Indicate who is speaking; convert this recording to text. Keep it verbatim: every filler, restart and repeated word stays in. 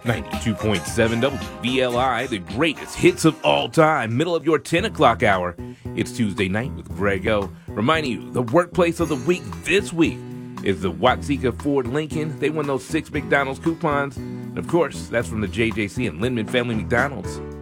Speaker 1: ninety-two point seven W V L I, the greatest hits of all time, middle of your ten o'clock hour. It's Tuesday night with Greg O. Reminding you, the workplace of the week this week is the Watsika Ford Lincoln. They won those six McDonald's coupons. And of course, that's from the J J C and Lindman Family McDonald's.